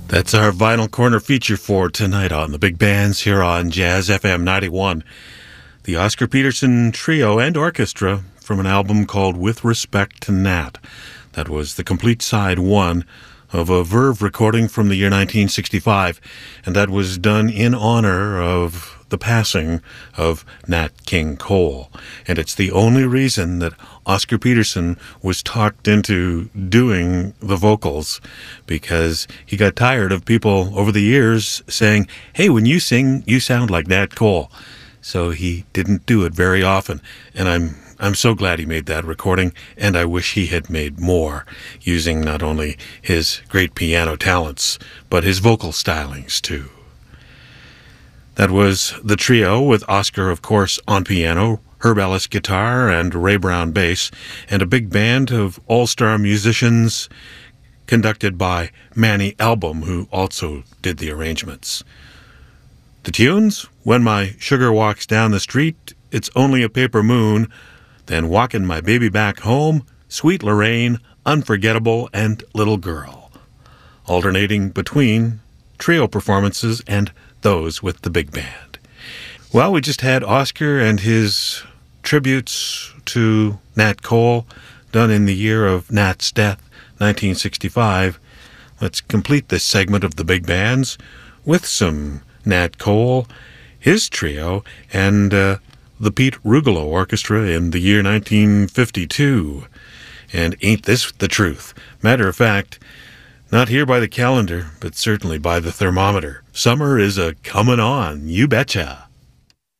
That's our Vinyl Corner feature for tonight on the Big Bands here on Jazz FM 91. The Oscar Peterson Trio and Orchestra from an album called With Respect to Nat. That was the complete side one of a Verve recording from the year 1965, and that was done in honor of the passing of Nat King Cole. And it's the only reason that Oscar Peterson was talked into doing the vocals, because he got tired of people over the years saying, "Hey, when you sing, you sound like Nat Cole." So he didn't do it very often, and I'm so glad he made that recording, and I wish he had made more, using not only his great piano talents, but his vocal stylings too. That was the trio, with Oscar, of course, on piano, Herb Ellis guitar, and Ray Brown bass, and a big band of all-star musicians conducted by Manny Album, who also did the arrangements. The tunes: When My Sugar Walks Down the Street, It's Only a Paper Moon, then Walkin' My Baby Back Home, Sweet Lorraine, Unforgettable, and Little Girl, alternating between trio performances and those with the big band. Well, we just had Oscar and his tributes to Nat Cole done in the year of Nat's death, 1965. Let's complete this segment of the big bands with some Nat Cole, his trio, and the Pete Rugolo Orchestra in the year 1952. And ain't this the truth? Matter of fact, not here by the calendar, but certainly by the thermometer. Summer is a comin' on, you betcha.